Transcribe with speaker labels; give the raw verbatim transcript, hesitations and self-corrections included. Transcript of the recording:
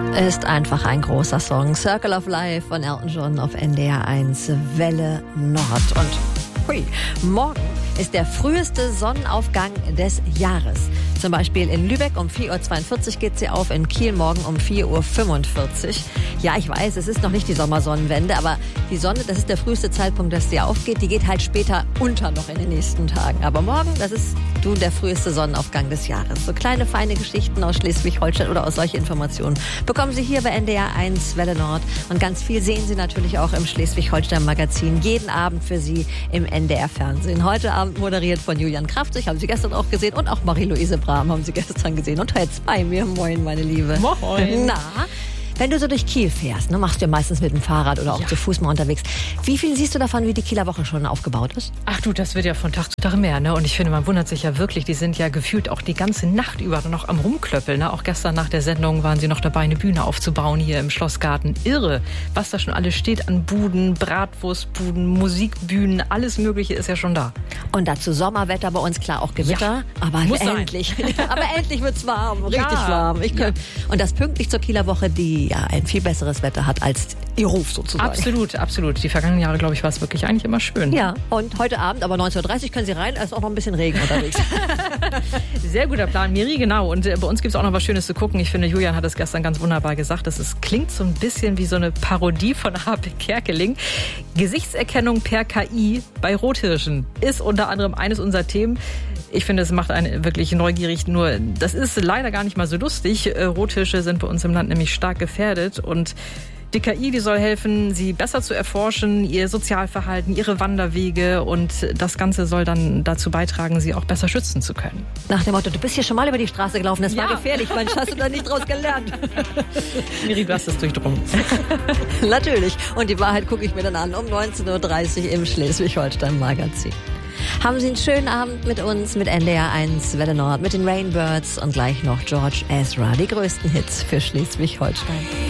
Speaker 1: Ist einfach ein großer Song. Circle of Life von Elton John auf N D R eins, Welle Nord. Und hui, morgen ist der früheste Sonnenaufgang des Jahres. Zum Beispiel in Lübeck um vier Uhr zweiundvierzig geht sie auf, in Kiel morgen um vier Uhr fünfundvierzig. Ja, ich weiß, es ist noch nicht die Sommersonnenwende, aber die Sonne, das ist der früheste Zeitpunkt, dass sie aufgeht. Die geht halt später unter noch in den nächsten Tagen. Aber morgen, das ist du der früheste Sonnenaufgang des Jahres. So kleine, feine Geschichten aus Schleswig-Holstein oder aus solche Informationen bekommen Sie hier bei N D R eins Welle Nord. Und ganz viel sehen Sie natürlich auch im Schleswig-Holstein-Magazin. Jeden Abend für Sie im N D R-Fernsehen. Heute Abend moderiert von Julian Kraftzig, haben Sie gestern auch gesehen. Und auch Marie-Louise Brahm haben Sie gestern gesehen. Und jetzt bei mir. Moin, meine Liebe.
Speaker 2: Moin.
Speaker 1: Na, wenn du so durch Kiel fährst, ne, machst du ja meistens mit dem Fahrrad oder auch
Speaker 2: Ja.
Speaker 1: zu Fuß mal unterwegs. Wie viel siehst du davon, wie die Kieler Woche schon aufgebaut ist?
Speaker 2: Ach du, das wird ja von Tag zu Tag mehr, ne? Und ich finde, man wundert sich ja wirklich, die sind ja gefühlt auch die ganze Nacht über noch am Rumklöppeln, ne? Auch gestern nach der Sendung waren sie noch dabei, eine Bühne aufzubauen hier im Schlossgarten. Irre, was da schon alles steht an Buden, Bratwurstbuden, Musikbühnen, alles Mögliche ist ja schon da.
Speaker 1: Und dazu Sommerwetter bei uns, klar auch Gewitter,
Speaker 2: Ja,
Speaker 1: aber
Speaker 2: muss
Speaker 1: endlich, aber endlich wird's warm, richtig
Speaker 2: Ja,
Speaker 1: warm. Ich
Speaker 2: ja.
Speaker 1: könnt, Und das pünktlich zur Kieler Woche, die ja ein viel besseres Wetter hat als ihr Ruf sozusagen.
Speaker 2: Absolut, absolut. Die vergangenen Jahre, glaube ich, war es wirklich eigentlich immer schön.
Speaker 1: Ja, und heute Abend, aber neunzehn Uhr dreißig können Sie rein, da ist auch noch ein bisschen Regen unterwegs.
Speaker 2: Sehr guter Plan, Miri, genau. Und äh, bei uns gibt es auch noch was Schönes zu gucken. Ich finde, Julian hat es gestern ganz wunderbar gesagt. Das ist, klingt so ein bisschen wie so eine Parodie von H P Kerkeling. Gesichtserkennung per K I bei Rothirschen ist unter anderem eines unserer Themen. Ich finde, es macht einen wirklich neugierig. Nur, das ist leider gar nicht mal so lustig. Äh, Rothirsche sind bei uns im Land nämlich stark gefährdet. Und die K I, die soll helfen, sie besser zu erforschen, ihr Sozialverhalten, ihre Wanderwege. Und das Ganze soll dann dazu beitragen, sie auch besser schützen zu können.
Speaker 1: Nach dem Motto, du bist hier schon mal über die Straße gelaufen, das
Speaker 2: Ja.
Speaker 1: war gefährlich, Mensch, hast du da nicht draus gelernt?
Speaker 2: Miri, du hast es durchdrungen.
Speaker 1: Natürlich. Und die Wahrheit gucke ich mir dann an um neunzehn Uhr dreißig im Schleswig-Holstein-Magazin. Haben Sie einen schönen Abend mit uns, mit N D R eins Welle Nord, mit den Rainbirds und gleich noch George Ezra, die größten Hits für Schleswig-Holstein.